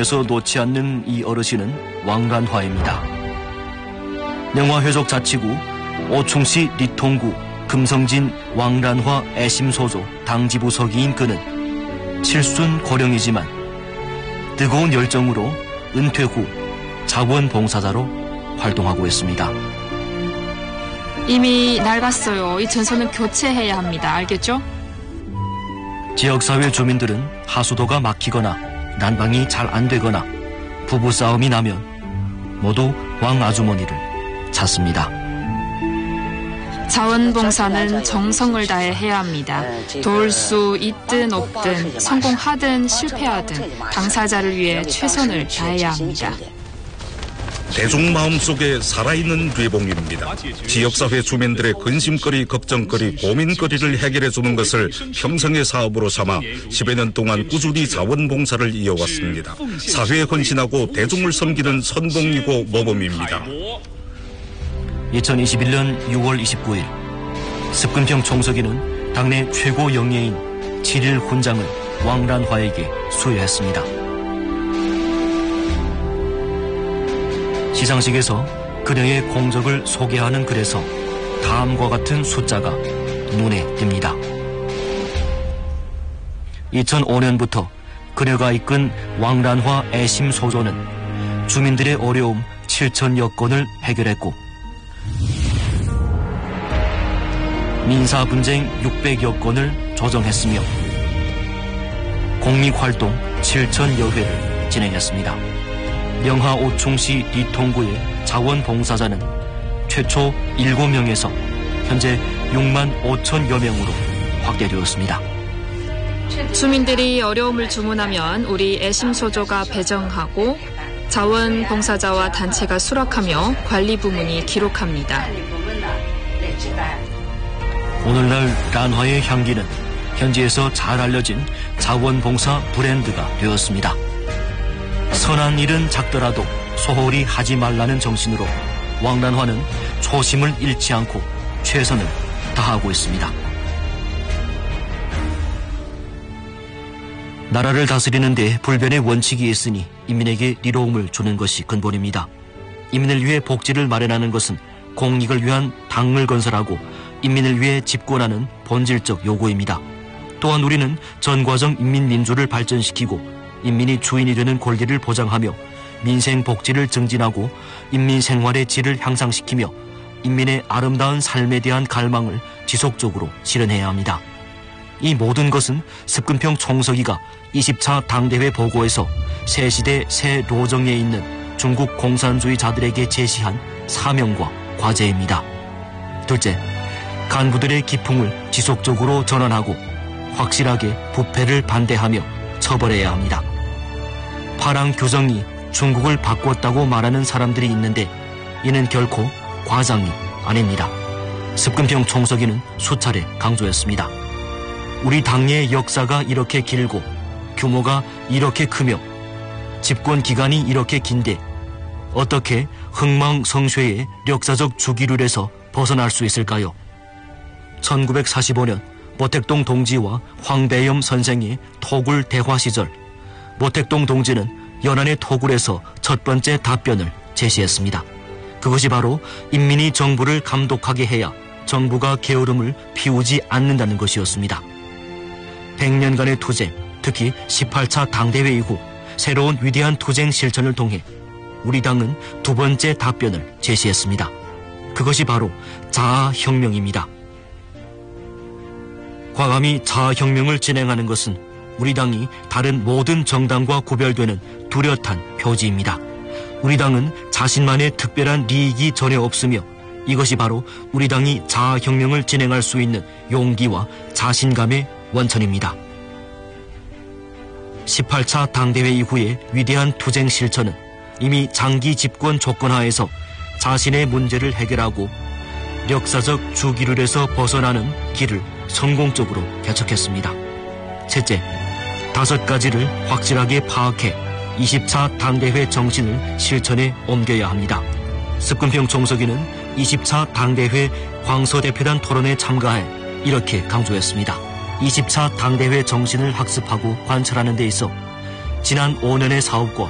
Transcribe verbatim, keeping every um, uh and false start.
방송에서 놓지 않는 이 어르신은 왕란화입니다. 영화회족자치구 오충시 리통구 금성진 왕란화 애심소조 당지부 서기인 그는 칠순 고령이지만 뜨거운 열정으로 은퇴 후 자원봉사자로 활동하고 있습니다. 이미 낡았어요. 이 전선은 교체해야 합니다. 알겠죠? 지역사회 주민들은 하수도가 막히거나 난방이 잘 안 되거나 부부싸움이 나면 모두 왕아주머니를 찾습니다. 자원봉사는 정성을 다해 해야 합니다. 도울 수 있든 없든 성공하든 실패하든 당사자를 위해 최선을 다해야 합니다. 대중 마음속에 살아있는 뇌봉입니다. 지역사회 주민들의 근심거리, 걱정거리, 고민거리를 해결해주는 것을 평생의 사업으로 삼아 십여 년 동안 꾸준히 자원봉사를 이어왔습니다. 사회에 헌신하고 대중을 섬기는 선봉이고 모범입니다. 이천이십일 년 유월 이십구일 습근평 총서기는 당내 최고 영예인 칠일 훈장을 왕란화에게 수여했습니다. 시상식에서 그녀의 공적을 소개하는 글에서 다음과 같은 숫자가 눈에 띕니다. 이천오 년부터 그녀가 이끈 왕란화 애심소조는 주민들의 어려움 칠천여 건을 해결했고 민사분쟁 육백여 건을 조정했으며 공익활동 칠천여 회를 진행했습니다. 영하 오충시 리통구의 자원봉사자는 최초 일곱 명에서 현재 육만 오천여 명으로 확대되었습니다. 주민들이 어려움을 주문하면 우리 애심소조가 배정하고 자원봉사자와 단체가 수락하며 관리부문이 기록합니다. 오늘날 란화의 향기는 현지에서 잘 알려진 자원봉사 브랜드가 되었습니다. 선한 일은 작더라도 소홀히 하지 말라는 정신으로 왕란화는 초심을 잃지 않고 최선을 다하고 있습니다. 나라를 다스리는 데 불변의 원칙이 있으니 인민에게 리로움을 주는 것이 근본입니다. 인민을 위해 복지를 마련하는 것은 공익을 위한 당을 건설하고 인민을 위해 집권하는 본질적 요구입니다. 또한 우리는 전과정 인민민주를 발전시키고 인민이 주인이 되는 권리를 보장하며 민생 복지를 증진하고 인민 생활의 질을 향상시키며 인민의 아름다운 삶에 대한 갈망을 지속적으로 실현해야 합니다. 이 모든 것은 습근평 총서기가 이십 차 당대회 보고에서 새 시대 새 로정에 있는 중국 공산주의자들에게 제시한 사명과 과제입니다. 둘째, 간부들의 기풍을 지속적으로 전환하고 확실하게 부패를 반대하며 처벌해야 합니다. 파랑 규정이 중국을 바꿨다고 말하는 사람들이 있는데 이는 결코 과장이 아닙니다. 습근평 총서기는 수차례 강조했습니다. 우리 당의 역사가 이렇게 길고 규모가 이렇게 크며 집권 기간이 이렇게 긴데 어떻게 흥망성쇠의 역사적 주기율에서 벗어날 수 있을까요? 천구백사십오 년 모택동 동지와 황배염 선생의 토굴 대화 시절 모택동 동지는 연안의 토굴에서 첫 번째 답변을 제시했습니다. 그것이 바로 인민이 정부를 감독하게 해야 정부가 게으름을 피우지 않는다는 것이었습니다. 백 년간의 투쟁, 특히 십팔 차 당대회 이후 새로운 위대한 투쟁 실천을 통해 우리 당은 두 번째 답변을 제시했습니다. 그것이 바로 자아혁명입니다. 과감히 자아혁명을 진행하는 것은 우리 당이 다른 모든 정당과 구별되는 뚜렷한 표지입니다. 우리 당은 자신만의 특별한 리익이 전혀 없으며 이것이 바로 우리 당이 자아혁명을 진행할 수 있는 용기와 자신감의 원천입니다. 십팔 차 당대회 이후의 위대한 투쟁 실천은 이미 장기 집권 조건하에서 자신의 문제를 해결하고 역사적 주기율에서 벗어나는 길을 성공적으로 개척했습니다. 셋째, 다섯 가지를 확실하게 파악해 이십 차 당대회 정신을 실천에 옮겨야 합니다. 습근평 총서기는 이십 차 당대회 광서대표단 토론에 참가해 이렇게 강조했습니다. 이십 차 당대회 정신을 학습하고 관철하는 데 있어 지난 오 년의 사업과